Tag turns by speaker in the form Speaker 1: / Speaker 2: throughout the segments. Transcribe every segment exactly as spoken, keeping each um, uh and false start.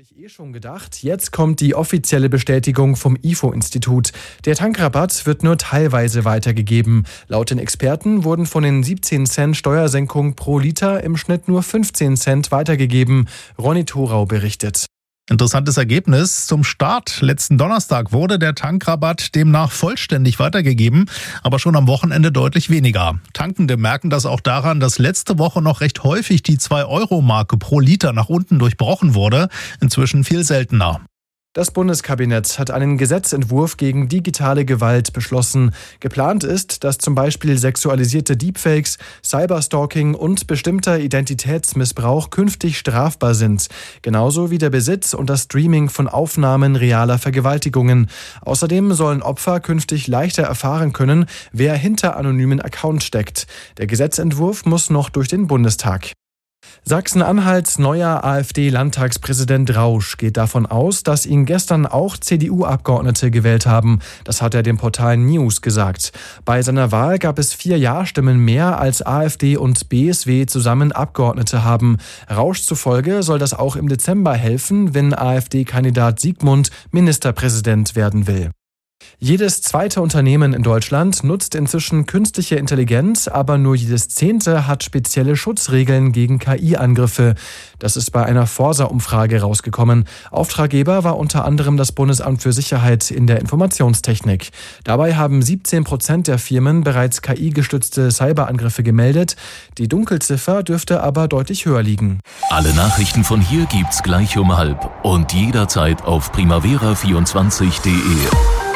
Speaker 1: Eh schon gedacht, jetzt kommt die offizielle Bestätigung vom I F O-Institut. Der Tankrabatt wird nur teilweise weitergegeben. Laut den Experten wurden von den siebzehn Cent Steuersenkung pro Liter im Schnitt nur fünfzehn Cent weitergegeben. Ronny Thorau berichtet.
Speaker 2: Interessantes Ergebnis. Zum Start letzten Donnerstag wurde der Tankrabatt demnach vollständig weitergegeben, aber schon am Wochenende deutlich weniger. Tankende merken das auch daran, dass letzte Woche noch recht häufig die zwei Euro Marke pro Liter nach unten durchbrochen wurde. Inzwischen viel seltener.
Speaker 1: Das Bundeskabinett hat einen Gesetzentwurf gegen digitale Gewalt beschlossen. Geplant ist, dass zum Beispiel sexualisierte Deepfakes, Cyberstalking und bestimmter Identitätsmissbrauch künftig strafbar sind. Genauso wie der Besitz und das Streaming von Aufnahmen realer Vergewaltigungen. Außerdem sollen Opfer künftig leichter erfahren können, wer hinter anonymen Accounts steckt. Der Gesetzentwurf muss noch durch den Bundestag. Sachsen-Anhalts neuer AfD-Landtagspräsident Rausch geht davon aus, dass ihn gestern auch C D U-Abgeordnete gewählt haben. Das hat er dem Portal News gesagt. Bei seiner Wahl gab es vier Ja-Stimmen mehr, als AfD und B S W zusammen Abgeordnete haben. Rausch zufolge soll das auch im Dezember helfen, wenn AfD-Kandidat Siegmund Ministerpräsident werden will. Jedes zweite Unternehmen in Deutschland nutzt inzwischen künstliche Intelligenz, aber nur jedes zehnte hat spezielle Schutzregeln gegen K I-Angriffe. Das ist bei einer Forsa-Umfrage rausgekommen. Auftraggeber war unter anderem das Bundesamt für Sicherheit in der Informationstechnik. Dabei haben siebzehn Prozent der Firmen bereits K I-gestützte Cyberangriffe gemeldet. Die Dunkelziffer dürfte aber deutlich höher liegen.
Speaker 3: Alle Nachrichten von hier gibt's gleich um halb und jederzeit auf primavera vierundzwanzig punkt de.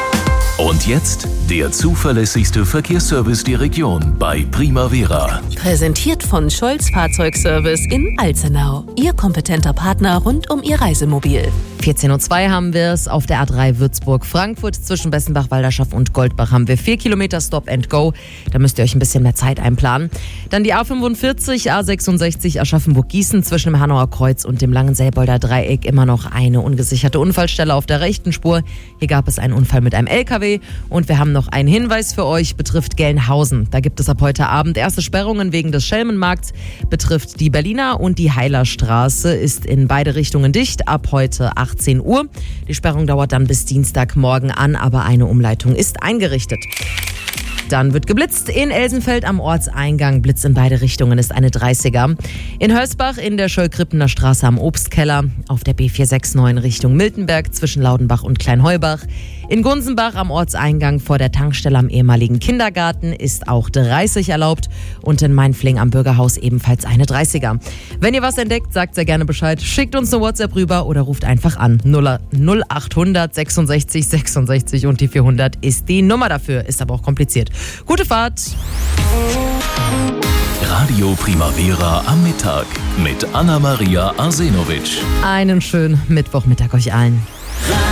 Speaker 3: Und jetzt der zuverlässigste Verkehrsservice der Region bei Primavera.
Speaker 4: Präsentiert von Scholz Fahrzeugservice in Alzenau. Ihr kompetenter Partner rund um Ihr Reisemobil.
Speaker 5: vierzehn Uhr zwei haben wir es. Auf der A drei Würzburg-Frankfurt zwischen Bessenbach, Walderschaft und Goldbach haben wir vier Kilometer Stop and Go. Da müsst ihr euch ein bisschen mehr Zeit einplanen. Dann die A fünfundvierzig, A sechsundsechzig Aschaffenburg-Gießen zwischen dem Hanauer Kreuz und dem Langenselbolder Dreieck. Immer noch eine ungesicherte Unfallstelle auf der rechten Spur. Hier gab es einen Unfall mit einem L K W. Und wir haben noch einen Hinweis für euch, betrifft Gelnhausen. Da gibt es ab heute Abend erste Sperrungen wegen des Schelmenmarkts. Betrifft die Berliner und die Heilerstraße, ist in beide Richtungen dicht ab heute achtzehn Uhr. Die Sperrung dauert dann bis Dienstagmorgen an, aber eine Umleitung ist eingerichtet. Dann wird geblitzt in Elsenfeld am Ortseingang. Blitz in beide Richtungen ist eine dreißiger. In Hörsbach in der Scholl-Krippener Straße am Obstkeller. Auf der B vier sechs neun Richtung Miltenberg zwischen Laudenbach und Kleinheubach. In Gunsenbach am Ortseingang vor der Tankstelle am ehemaligen Kindergarten ist auch dreißig erlaubt. Und in Mainfling am Bürgerhaus ebenfalls eine dreißiger. Wenn ihr was entdeckt, sagt sehr gerne Bescheid. Schickt uns eine WhatsApp rüber oder ruft einfach an. null achthundert sechsundsechzig sechsundsechzig und die vierhundert ist die Nummer dafür. Ist aber auch kompliziert. Gute Fahrt!
Speaker 3: Radio Primavera am Mittag mit Anna-Maria Arsenovic.
Speaker 5: Einen schönen Mittwochmittag euch allen.